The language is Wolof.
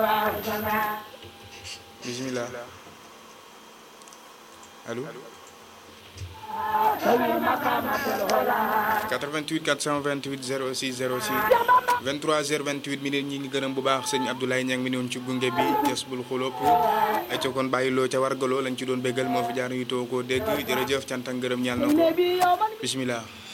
bismillah allo 88 428 06 06 23h28 minutes ñi ngi gërëm bu baax sëñ Abdoulaye Niang mi ne woon ci gunge bi tes bul xulóop ay ca kon bàyyiloo ca wargaloo lañ ci doon béggal moo fi jaar yu too koo dégg jërëjëf cant ak ngërëm ñaal na ko bismillah